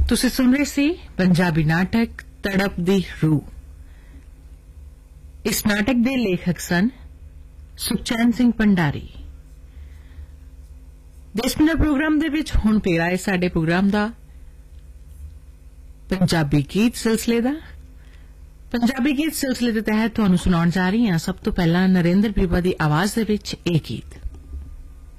ਤੁਸੀਂ ਸੁਣ ਰਹੇ ਸੀ ਪੰਜਾਬੀ ਨਾਟਕ ਤੜਪ ਦੀ ਰੂਹ। ਇਸ ਨਾਟਕ ਦੇ ਲੇਖਕ ਸਨ ਸੁਖਚੈਨ ਸਿੰਘ ਭੰਡਾਰੀ। ਦੇਸ਼ ਦੁਨੀਆ ਪ੍ਰੋਗਰਾਮ ਦੇ ਵਿੱਚ ਹੁਣ ਫੇਰ ਆਏ ਸਾਡੇ ਪ੍ਰੋਗਰਾਮ ਦਾ ਪੰਜਾਬੀ ਗੀਤ ਸਿਲਸਿਲੇ ਦਾ। ਪੰਜਾਬੀ ਗੀਤ ਸਿਲਸਿਲੇ ਦੇ ਤਹਿਤ ਤੁਹਾਨੂੰ ਸੁਣਾਉਣ ਜਾ ਰਹੀ ਹਾਂ ਸਭ ਤੋਂ ਪਹਿਲਾਂ ਨਰਿੰਦਰ ਬੀਬਾ ਦੀ ਆਵਾਜ਼ ਦੇ ਵਿੱਚ ਇਹ ਗੀਤ।